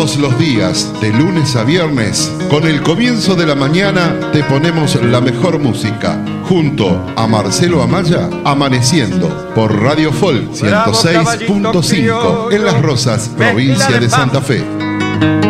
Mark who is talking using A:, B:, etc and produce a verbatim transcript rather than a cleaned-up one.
A: Todos los días, de lunes a viernes, con el comienzo de la mañana, te ponemos la mejor música. Junto a Marcelo Amaya, Amaneciendo, por Radio Folk ciento seis punto cinco, en Las Rosas, provincia de Santa Fe.